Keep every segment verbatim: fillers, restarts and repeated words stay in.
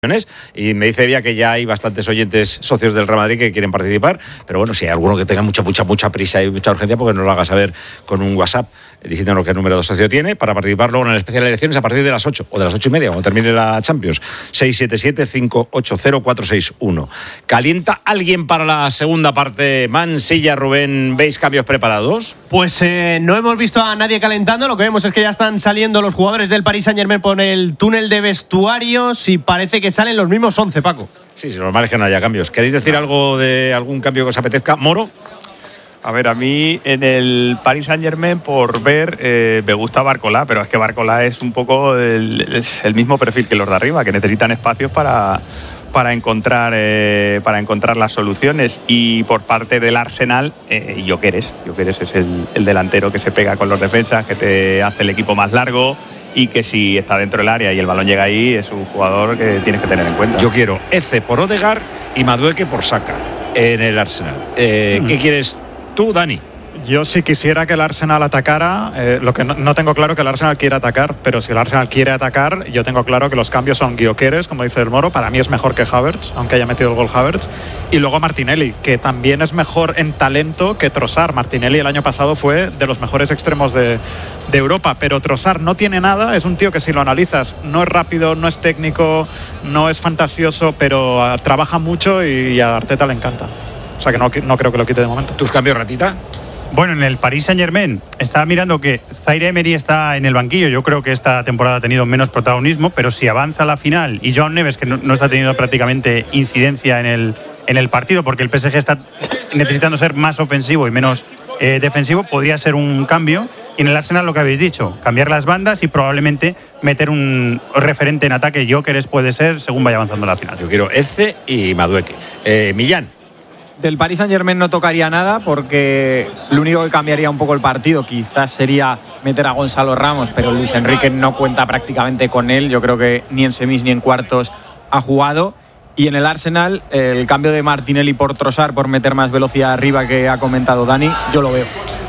Y me dice Evia que ya hay bastantes oyentes socios del Real Madrid que quieren participar, pero bueno, si hay alguno que tenga mucha, mucha, mucha prisa y mucha urgencia, porque nos lo haga saber con un WhatsApp diciéndonos qué número de socio tiene para participar luego en el especial de elecciones a partir de las ocho o de las ocho y media, cuando termine la Champions. seis siete siete, cinco ocho cero, cuatro seis uno. ¿Calienta alguien para la segunda parte? Mansilla, Rubén, ¿veis cambios preparados? Pues eh, no hemos visto a nadie calentando. Lo que vemos es que ya están saliendo los jugadores del Paris Saint-Germain por el túnel de vestuarios y parece que salen los mismos once, Paco. Sí, si normal es que no haya cambios. ¿Queréis decir algo de algún cambio que os apetezca? ¿Moro? A ver, a mí en el Paris Saint-Germain, por ver, eh, me gusta Barcola, pero es que Barcola es un poco el, es el mismo perfil que los de arriba, que necesitan espacios para, para, encontrar, eh, para encontrar las soluciones. Y por parte del Arsenal, eh, Gyökeres. Gyökeres es el, el delantero que se pega con los defensas, que te hace el equipo más largo y que si está dentro del área y el balón llega ahí, es un jugador que tienes que tener en cuenta. Yo quiero Eze por Odegaard y Madueke por Saka en el Arsenal. Eh, mm. ¿Qué quieres tú, Dani? Yo sí quisiera que el Arsenal atacara, eh, lo que no, no tengo claro que el Arsenal quiera atacar, pero si el Arsenal quiere atacar, yo tengo claro que los cambios son Gyökeres, como dice el Moro, para mí es mejor que Havertz, aunque haya metido el gol Havertz, y luego Martinelli, que también es mejor en talento que Trossard. Martinelli el año pasado fue de los mejores extremos de, de Europa, pero Trossard no tiene nada, es un tío que si lo analizas no es rápido, no es técnico, no es fantasioso, pero uh, trabaja mucho y, y a Arteta le encanta. O sea que no, no creo que lo quite de momento. ¿Tus cambios, Ratita? Bueno, en el Paris Saint-Germain estaba mirando que Zaire Emery está en el banquillo. Yo creo que esta temporada ha tenido menos protagonismo, pero si avanza a la final y Joao Neves, que no, no está teniendo prácticamente incidencia en el, en el partido, porque el P S G está necesitando ser más ofensivo y menos eh, defensivo, podría ser un cambio. Y en el Arsenal lo que habéis dicho, cambiar las bandas y probablemente meter un referente en ataque. Gyökeres puede ser según vaya avanzando la final. Yo quiero Eze y Madueke. Eh, Millán. Del Paris Saint-Germain no tocaría nada porque lo único que cambiaría un poco el partido quizás sería meter a Gonzalo Ramos, pero Luis Enrique no cuenta prácticamente con él. Yo creo que ni en semis ni en cuartos ha jugado. Y en el Arsenal, el cambio de Martinelli por Trossard, por meter más velocidad arriba que ha comentado Dani, yo lo veo.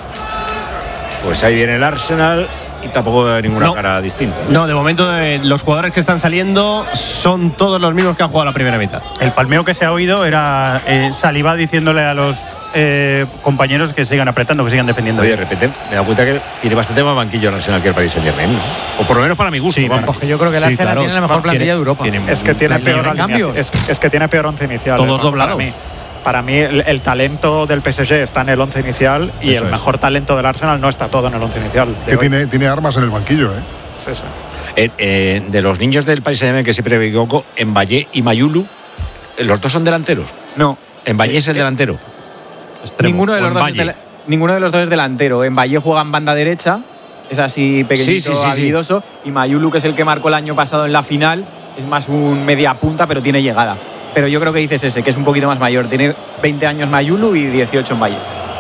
Pues ahí viene el Arsenal y tampoco de ninguna no. cara distinta. No, de momento eh, los jugadores que están saliendo son todos los mismos que han jugado la primera mitad. El palmeo que se ha oído era eh, Saliba diciéndole a los eh, compañeros que sigan apretando, que sigan defendiendo. Oye, de repente me da cuenta que tiene bastante más banquillo el Arsenal que el Paris Saint-Germain, ¿no? O por lo menos para mi gusto. Sí, porque yo creo que el Arsenal sí, claro, tiene la mejor plantilla tiene, de Europa. Tiene, es que tiene peor cambios. Es, es que tiene peor once inicial. Todos ¿no? doblados. Para mí. Para mí el, el talento del P S G está en el once inicial y Eso el es. mejor talento del Arsenal no está todo en el once inicial. Que tiene, tiene armas en el banquillo, ¿eh? Sí, sí. Eh, eh, de los niños del Paris Saint-Germain que siempre me equivoco, Mbappé y Mayulu, ¿los dos son delanteros? No. Mbappé es el delantero. Ninguno de, los dos es del, ninguno de los dos es delantero. Mbappé juega en banda derecha, es así pequeñito, sí, sí, sí, habilidoso, sí. Y Mayulu, que es el que marcó el año pasado en la final, es más un media punta, pero tiene llegada. Pero yo creo que dices ese, que es un poquito más mayor. Tiene veinte años Mayulu y dieciocho en Valle.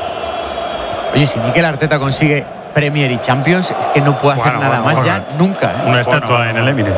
Oye, si Mikel Arteta consigue Premier y Champions, es que no puede hacer bueno, nada bueno, más bueno. ya nunca. ¿eh? Una estatua bueno. en el Emirates.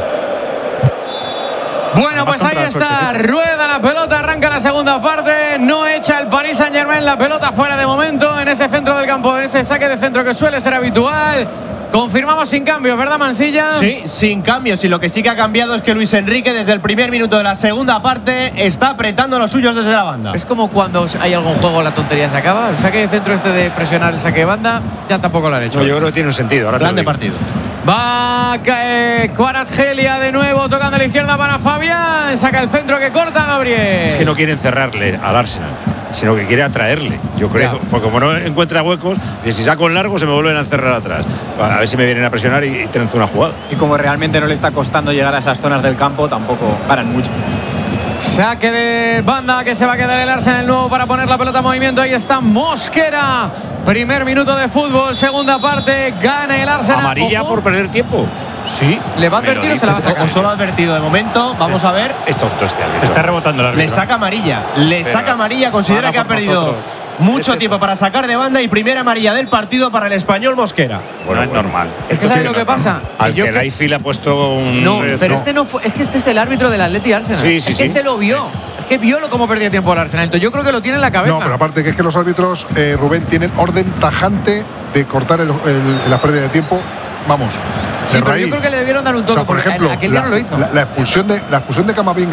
Bueno, pues ahí está. Rueda la pelota, arranca la segunda parte. No echa el Paris Saint-Germain la pelota fuera de momento en ese centro del campo, en ese saque de centro que suele ser habitual. Confirmamos sin cambios, ¿verdad, Mansilla? Sí, sin cambios. Y lo que sí que ha cambiado es que Luis Enrique, desde el primer minuto de la segunda parte, está apretando los suyos desde la banda. Es como cuando hay algún juego, la tontería se acaba. El saque de centro este de presionar el saque de banda, ya tampoco lo han hecho. No, yo creo que tiene un sentido. Ahora Plan de partido. Va eh, Kvaratskhelia de nuevo, tocando a la izquierda para Fabián. Saca el centro que corta Gabriel. Es que no quieren cerrarle al Arsenal, sino que quiere atraerle, yo creo, ya. Porque como no encuentra huecos, y si saco en largo se me vuelven a encerrar atrás. A ver si me vienen a presionar y, y tenemos una jugada. Y como realmente no le está costando llegar a esas zonas del campo, tampoco paran mucho. Saque de banda que se va a quedar el Arsenal nuevo para poner la pelota en movimiento. Ahí está Mosquera. Primer minuto de fútbol, segunda parte, gana el Arsenal. Amarilla Ojo. por perder tiempo. Sí. ¿Le va a advertir o se la va a sacar? O solo ha advertido de momento. Vamos es, a ver. Es tonto este árbitro. Está rebotando el árbitro. Le saca amarilla. Le Pero saca amarilla. Considera que ha perdido nosotros. mucho este tiempo para sacar de banda y primera amarilla del partido para el español Mosquera. Bueno, no es bueno. normal. Es que ¿sabes lo que pasa? Al Yo que Laifi le ha puesto un... No, pero no. este no fue... Es que este es el árbitro del Atleti Arsenal. Sí, sí, es que sí. este lo vio. Es que vio cómo perdía tiempo el Arsenal. Entonces yo creo que lo tiene en la cabeza. No, pero aparte que es que los árbitros, eh, Rubén, tienen orden tajante de cortar el, el, la pérdida de tiempo. Vamos. Sí, pero raíz. yo creo que le debieron dar un toque. O sea, por porque ejemplo, aquel día la, no lo hizo. La, la expulsión de la expulsión de Camavinga